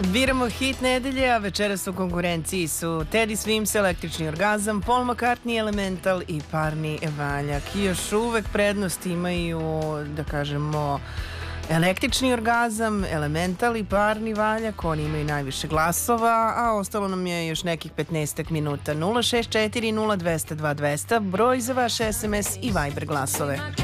Biramo hit nedelje, a večeras u konkurenciji su Teddy Swims, Električni orgazam, Paul McCartney, Elemental i Parni valjak. I još uvek prednost imaju, da kažemo, Električni orgazam, Elemental i Parni valjak. Oni imaju najviše glasova, a ostalo nam je još nekih 15 minuta. 064 0200 2200, broj za vaše SMS i Viber glasove.